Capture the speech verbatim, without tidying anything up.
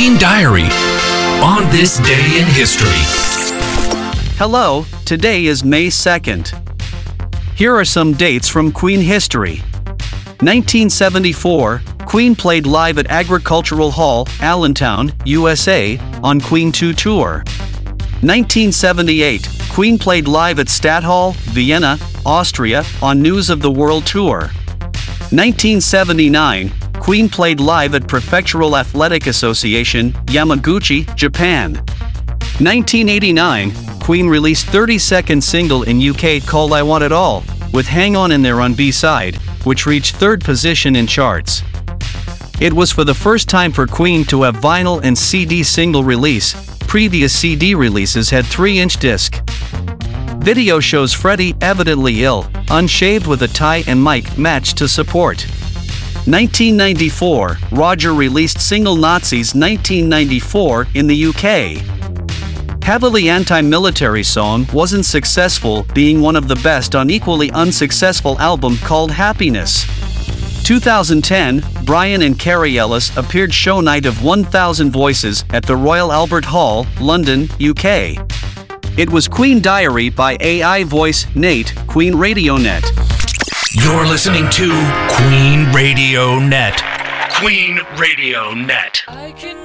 Queen Diary on this day in history. Hello, today is May second. Here are some dates from Queen history. nineteen seventy-four, Queen played live at Agricultural Hall, Allentown, U S A, on Queen two Tour. nineteen seventy-eight, Queen played live at Stadthal, Vienna, Austria, on News of the World Tour. nineteen seventy-nine, Queen played live at Prefectural Athletic Association, Yamaguchi, Japan. nineteen eighty-nine, Queen released thirty-second single in U K called I Want It All, with Hang On in there on B-side, which reached third position in charts. It was for the first time for Queen to have vinyl and C D single release. Previous C D releases had three inch disc. Video shows Freddie evidently ill, unshaved with a tie and mic matched to support. nineteen ninety-four, Roger released single Nazis nineteen ninety-four in the U K. Heavily anti-military song wasn't successful, being one of the best on equally unsuccessful album called Happiness. two thousand ten, Brian and Carrie Ellis appeared show night of one thousand Voices at the Royal Albert Hall, London, U K. It was Queen Diary by A I voice Nate, Queen Radio Net. You're listening to Queen Radio Net. Queen Radio Net. I can